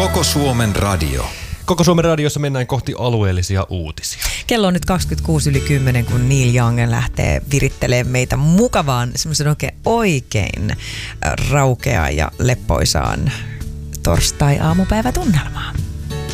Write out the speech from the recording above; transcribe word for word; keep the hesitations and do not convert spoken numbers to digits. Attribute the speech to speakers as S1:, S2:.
S1: Koko Suomen radio.
S2: Koko Suomen radiossa mennään kohti alueellisia uutisia.
S3: Kello on nyt kaksikymmentäkuusi yli kymmenen, kun Neil Young lähtee virittelemään meitä mukavaan, semmoisen oikein oikein raukeaan ja leppoisaan torstai-aamupäivätunnelmaan.